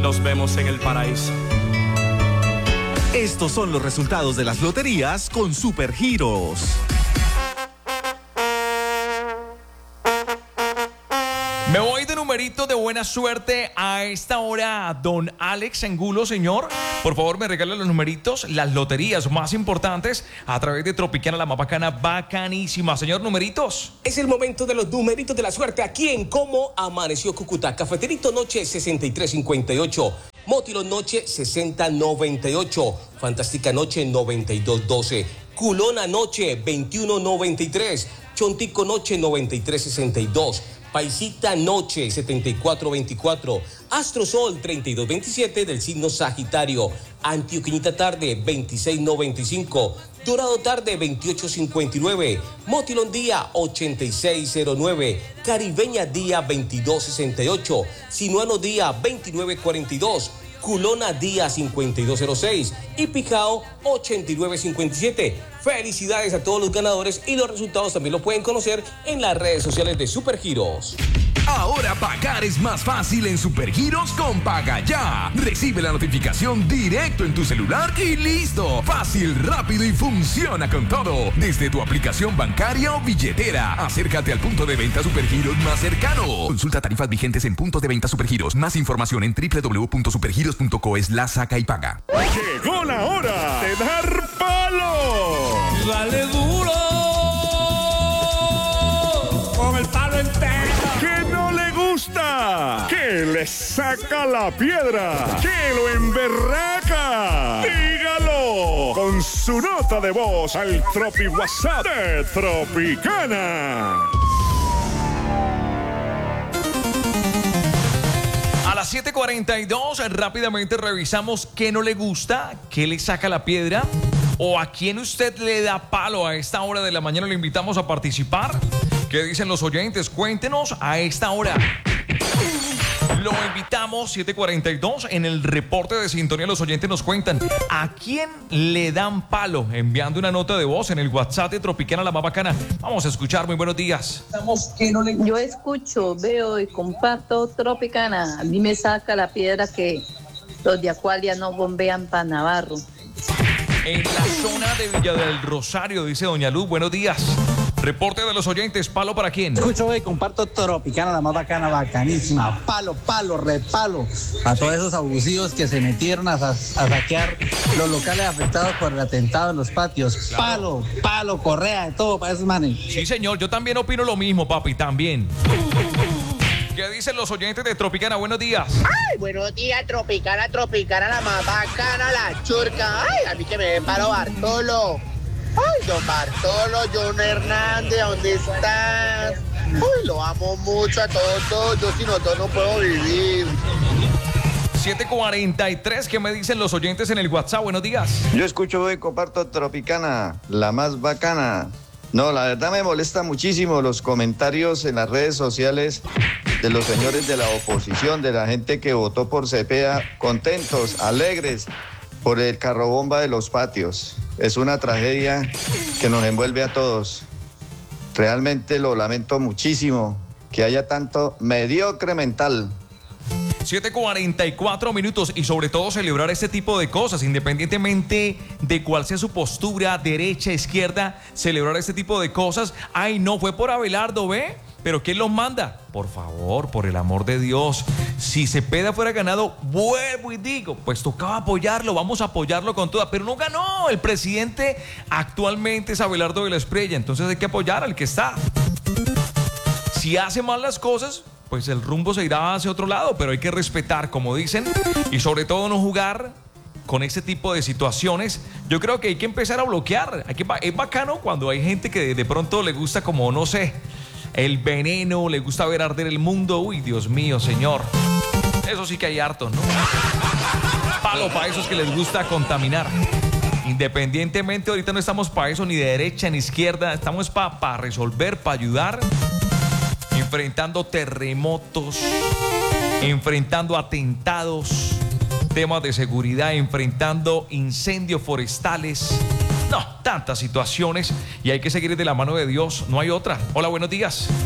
Nos vemos en el paraíso. Estos son los resultados de las loterías con Supergiros. Me voy de numerito de buena suerte a esta hora, don Alex Angulo, señor. Por favor, me regala los numeritos, las loterías más importantes a través de Tropicana, la más bacana, bacanísima. Señor, numeritos. Es el momento de los numeritos de la suerte aquí en Cómo Amaneció Cúcuta. Cafeterito Noche 6358. Mótilo Noche 6098. Fantástica Noche 9212. Culona Noche 2193. Chontico Noche 9362. Paisita Noche 7424, Astrosol 3227 del signo Sagitario, Antioquinita Tarde 2695, Dorado Tarde 2859, Motilón Día 8609, Caribeña Día 2268, Sinuano Día 2942, Culona Día 5206 y Picao 8957. Felicidades a todos los ganadores y los resultados también los pueden conocer en las redes sociales de Supergiros. Ahora pagar es más fácil en Supergiros con Paga Ya. Recibe la notificación directo en tu celular y listo. Fácil, rápido y funciona con todo. Desde tu aplicación bancaria o billetera. Acércate al punto de venta Supergiros más cercano. Consulta tarifas vigentes en puntos de venta Supergiros. Más información en www.supergiros.co/saca y paga. Llegó la hora de dar palo. Dale duro con el palo entero. Que no le gusta, que le saca la piedra, que lo emberraca. Dígalo con su nota de voz al Tropi WhatsApp de Tropicana. A las 7:42 rápidamente revisamos qué no le gusta, qué le saca la piedra o a quién usted le da palo a esta hora de la mañana. Le invitamos a participar. ¿Qué dicen los oyentes? Cuéntenos a esta hora. Lo invitamos, 7:42, en el reporte de sintonía los oyentes nos cuentan a quién le dan palo, enviando una nota de voz en el WhatsApp de Tropicana, la más bacana. Vamos a escuchar, muy buenos días. Yo escucho, veo y comparto Tropicana. A mí me saca la piedra que los de Acualia no bombean para Navarro. En la zona de Villa del Rosario, dice doña Luz, buenos días. Reporte de los oyentes, ¿palo para quién? Escucho y comparto Tropicana, la más bacana, bacanísima. Palo, palo, repalo a todos esos abusivos que se metieron a saquear los locales afectados por el atentado en los patios. Palo, palo, correa, de todo para esos manes. Sí, señor, yo también opino lo mismo, papi, también. ¿Qué dicen los oyentes de Tropicana? Buenos días. Ay, buenos días, Tropicana, Tropicana, la más bacana, la churca. Ay, a mí que me den palo Bartolo. Ay, don Bartolo, John Hernández, ¿dónde estás? Uy, lo amo mucho a todos, yo sin todos no puedo vivir. 7:43, ¿qué me dicen los oyentes en el WhatsApp? Buenos días. Yo escucho y comparto Tropicana, la más bacana. No, la verdad me molesta muchísimo los comentarios en las redes sociales de los señores de la oposición, de la gente que votó por Cepeda, contentos, alegres por el carrobomba de los patios. Es una tragedia que nos envuelve a todos. Realmente lo lamento muchísimo que haya tanto mediocre mental. 7:44 minutos y sobre todo celebrar este tipo de cosas, independientemente de cuál sea su postura, derecha, izquierda, celebrar este tipo de cosas. Ay, no, fue por Abelardo, ¿ve? ¿Pero quién los manda? Por favor, por el amor de Dios, si Cepeda fuera ganado, vuelvo y digo, pues tocaba apoyarlo, vamos a apoyarlo con toda, pero no ganó. El presidente actualmente es Abelardo de la Espriella, entonces hay que apoyar al que está. Si hace mal las cosas, pues el rumbo se irá hacia otro lado, pero hay que respetar, como dicen, y sobre todo no jugar con este tipo de situaciones. Yo creo que hay que empezar a bloquear. Es bacano cuando hay gente que de pronto le gusta, como no sé, el veneno, le gusta ver arder el mundo. Uy, Dios mío, señor. Eso sí que hay harto, ¿no? Palo para esos que les gusta contaminar. Independientemente, ahorita no estamos para eso, ni de derecha ni izquierda. Estamos para resolver, para ayudar. Enfrentando terremotos, enfrentando atentados, temas de seguridad, enfrentando incendios forestales. No, tantas situaciones y hay que seguir de la mano de Dios, no hay otra. Hola, buenos días.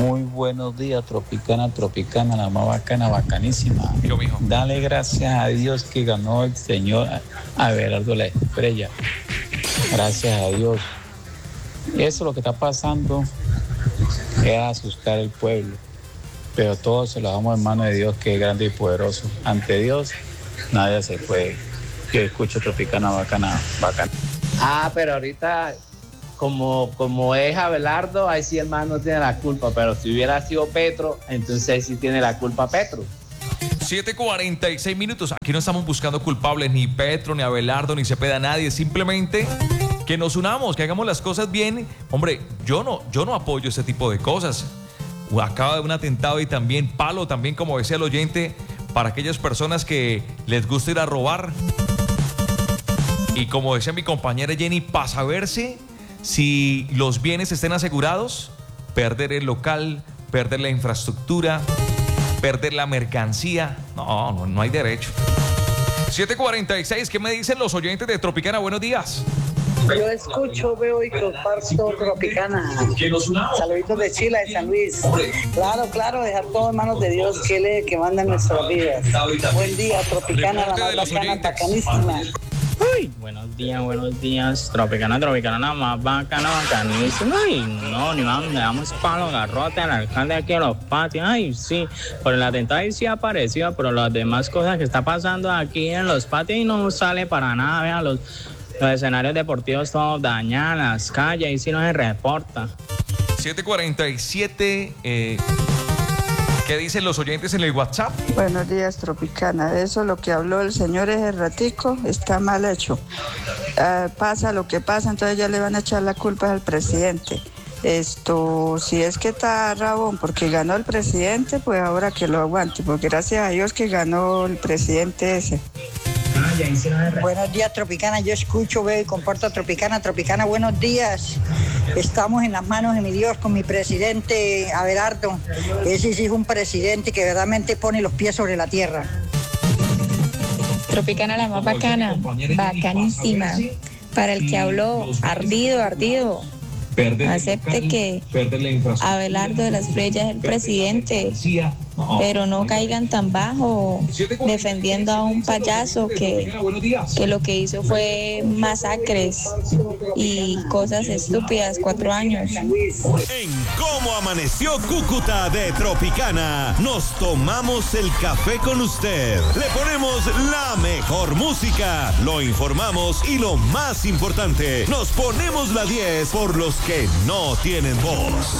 Muy buenos días, Tropicana, la más bacana, bacanísima. Yo, mijo. Dale gracias a Dios que ganó el señor Abelardo La Estrella. Gracias a Dios. Eso lo que está pasando es asustar al pueblo. Pero todo se lo damos en manos de Dios, que es grande y poderoso. Ante Dios, nadie se puede. Yo escucho Tropicana, bacana. Pero ahorita, como es Abelardo, ahí sí el man no tiene la culpa. Pero si hubiera sido Petro, entonces ahí sí tiene la culpa Petro. 7:46 minutos. Aquí no estamos buscando culpables, ni Petro, ni Abelardo, ni Cepeda, nadie. Simplemente que nos unamos, que hagamos las cosas bien. Hombre, yo no apoyo ese tipo de cosas. Acaba de un atentado y también palo, también como decía el oyente, para aquellas personas que les gusta ir a robar. Y como decía mi compañera Jenny, para saberse si los bienes estén asegurados, perder el local, perder la infraestructura, perder la mercancía. No hay derecho. 7:46, ¿qué me dicen los oyentes de Tropicana? Buenos días. Yo escucho, veo y comparto Tropicana. Saluditos de Chile, de San Luis. Claro, dejar todo en manos de Dios, que Él es el que manda en nuestras vidas. Buen día, Tropicana, la más bacana, bacanísima. Buenos días, Tropicana, la más bacana, bacanísima. Ay, no, ni vamos, le damos palo, garrote al alcalde aquí a los patios. Ay, sí, por el atentado ahí sí apareció, pero las demás cosas que está pasando aquí en los patios y no sale para nada. Vean los escenarios deportivos todos dañados, las calles, ahí sí no se reporta. 7:47, ¿qué dicen los oyentes en el WhatsApp? Buenos días, Tropicana. Eso lo que habló el señor ese ratico está mal hecho. Pasa lo que pasa, entonces ya le van a echar la culpa al presidente. Si es que está rabón porque ganó el presidente, pues ahora que lo aguante, porque gracias a Dios que ganó el presidente ese. Buenos días, Tropicana. Yo escucho, veo y comparto Tropicana, buenos días. Estamos en las manos de mi Dios con mi presidente Abelardo. Ese sí es un presidente que verdaderamente pone los pies sobre la tierra. Tropicana, la más bacana, bacanísima. Para el que habló, ardido. Acepte que Abelardo de las Estrellas es el presidente, pero no caigan tan bajo defendiendo a un payaso que lo que hizo fue masacres y cosas estúpidas, 4 años. En Cómo Amaneció Cúcuta de Tropicana, nos tomamos el café con usted. Le ponemos la mejor música, lo informamos y lo más importante, nos ponemos la 10 por los que no tienen voz.